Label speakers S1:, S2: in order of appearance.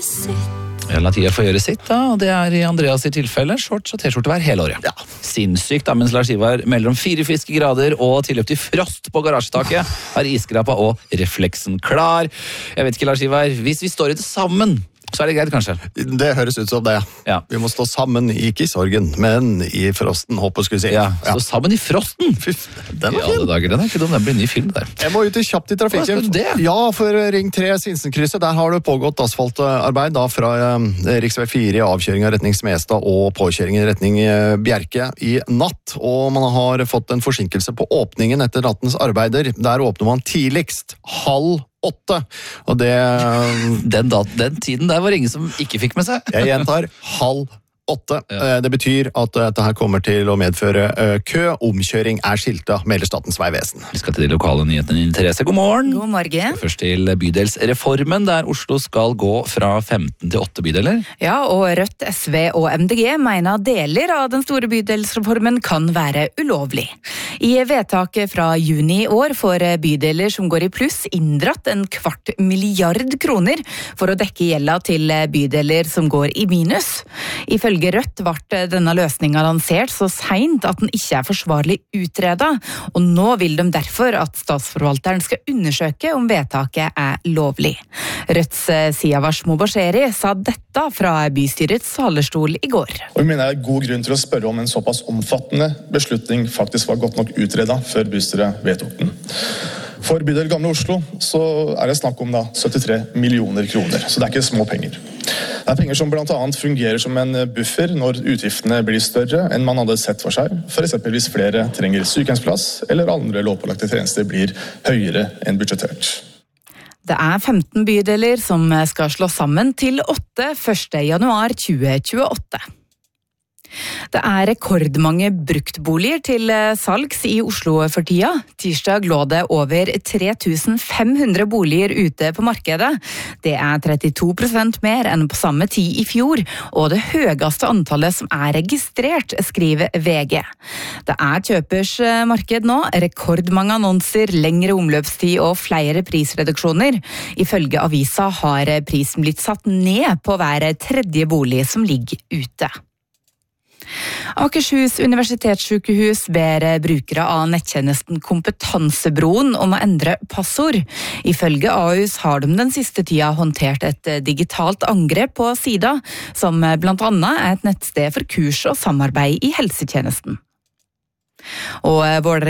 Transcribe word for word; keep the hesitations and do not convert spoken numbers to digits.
S1: sitt.
S2: La tida få gjøre sitt, da, og det er i Andreas i tilfelle shorts og t-skjorte hver hele året.
S3: Ja.
S2: Sinnssykt, da, mens Lars Ivar melder om fire friske grader og tilløp til frost på garasjetaket, har iskrapa og refleksen klar. Jeg vet ikke, Lars Ivar, hvis vi står i det sammen, så er det greit, kanskje.
S3: Det høres ut som det.
S2: Ja.
S3: Vi må stå sammen, ikke i sorgen, men i frosten, håper skulle si.
S2: Ja, stå ja. sammen i frosten.
S3: Fy, den
S2: I
S3: var
S2: alle
S3: fin.
S2: dager, den er ikke dum, den blir en ny film der.
S3: Jeg må ut i kjapt i trafikken.
S2: Hva skal du det?
S3: Ja, for Ring tre Sinsenkrysset, der har det pågått asfaltarbeid da fra eh, riksvei fire i avkjøring av retning Smestad og påkjøring i retning eh, Bjerke i natt. Og man har fått en forsinkelse på åpningen etter nattens arbeider. Der åpner man tidligst halv åtte. Og det...
S2: Den, da, den tiden der var ingen som ikke fikk med seg.
S3: Jeg gjentar halv åtte.
S2: Ja.
S3: Det betyr at dette her kommer til å medføre kø. Omkjøring er skilta, melder Statens vegvesen.
S2: Vi skal til de lokale nyhetene. Therese, god morgen.
S1: God morgen.
S2: Først til bydelsreformen, der Oslo skal gå fra femten til åtte bydeler.
S1: Ja, og Rødt, S V og M D G mener deler av den store bydelsreformen kan være ulovlig. I vedtaket fra juni i år får bydeler som går i pluss inndratt en kvart milliard kroner for å dekke gjelda til bydeler som går i minus. Ifølge Rødt ble denne løsningen lansert så sent at den ikke er forsvarlig utredet, og nå vil de derfor at statsforvalteren skal undersøke om vedtaket er lovlig. Rødts Siavash Mobasheri sa dette fra bystyrets talerstol i går.
S4: Og vi mener det er god grunn til å spørre om en såpass omfattende beslutning faktisk var godt nok utredet før bystyret vedtok den. For bydel Gamle Oslo så er det snakk om da syttitre millioner kroner, så det er ikke små penger. Det er penger som blant annet fungerer som en buffer når utgiftene blir større enn man hadde sett for seg, for eksempel hvis flere trenger sykehjemsplass eller andre lovpålagte tjenester blir høyere enn budsjettert.
S1: Det er femten bydeler som skal slå sammen til åtte første januar tjue tjueåtte. Det er rekordmange bruktboliger til salgs i Oslo for tida. Tirsdag lå det over tre tusen fem hundre boliger ute på markedet. Det er trettito prosent mer enn på samme tid i fjor, og det høyeste antallet som er registrert, skriver V G. Det er kjøpers marked nå, rekordmange annonser, lengre omløpstid og flere prisreduksjoner. Ifølge avisa har prisen blitt satt ned på hver tredje bolig som ligger ute. Akershus universitetssykehus ber brukere av nettjenesten Kompetansebroen om å endre passord. Ifølge Ahus har de den siste tida håndtert et digitalt angrep på sida, som blant annet er et nettsted for kurs og samarbeid i helsetjenesten. Og